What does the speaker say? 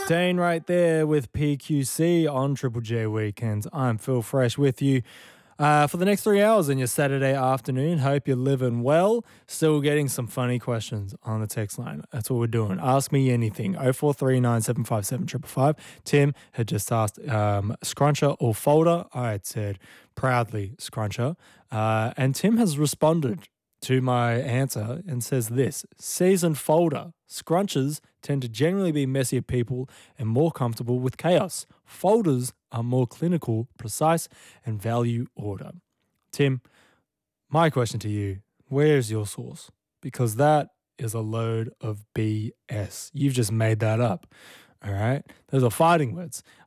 Dane right there with PQC on Triple J Weekends. I'm Phil Fresh with you for the next 3 hours in your Saturday afternoon. Hope you're living well. Still getting some funny questions on the text line. That's what we're doing. Ask me anything. 0439 757 Tim had just asked scruncher or folder. I had said proudly scruncher. And Tim has responded to my answer and says this: seasoned folder. Scrunchers tend to generally be messier people and more comfortable with chaos. Folders are more clinical, precise, and value order. Tim, my question to you, where's your source? Because that is a load of BS. You've just made that up. All right? Those are fighting words.